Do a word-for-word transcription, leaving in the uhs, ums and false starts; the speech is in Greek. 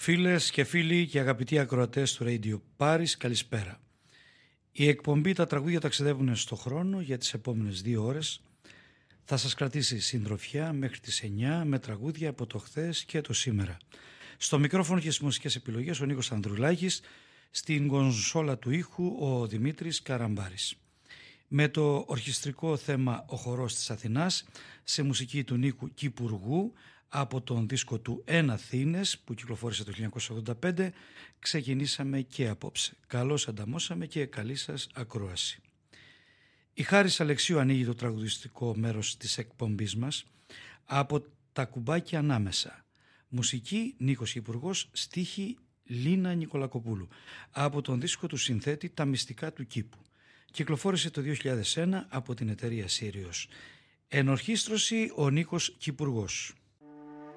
Φίλες και φίλοι και αγαπητοί ακροατές του Radio Paris, καλησπέρα. Η εκπομπή «Τα τραγούδια ταξιδεύουν στο χρόνο» για τις επόμενες δύο ώρες θα σας κρατήσει συντροφιά μέχρι τις εννιά με τραγούδια από το χθες και το σήμερα. Στο μικρόφωνο και στις μουσικές επιλογές ο Νίκος Ανδρουλάκης, στην κονσόλα του ήχου ο Δημήτρης Καραμπάρης. Με το ορχιστρικό θέμα «Ο χορός της Αθηνάς» σε μουσική του Νίκου Κυπουργού από τον δίσκο του «Εν Αθήνες» που κυκλοφόρησε το χίλια εννιακόσια ογδόντα πέντε ξεκινήσαμε και απόψε. Καλώς ανταμώσαμε και καλή σας ακρόαση. Η Χάρης Αλεξίου ανοίγει το τραγουδιστικό μέρος της εκπομπής μας από τα κουμπάκια ανάμεσα. Μουσική Νίκος Κυπουργός, στίχη Λίνα Νικολακοπούλου από τον δίσκο του συνθέτη «Τα μυστικά του κήπου». Κυκλοφόρησε το δύο χιλιάδες ένα από την εταιρεία Sirius. Ενορχίστρωση ο Νίκος Κυπουργός.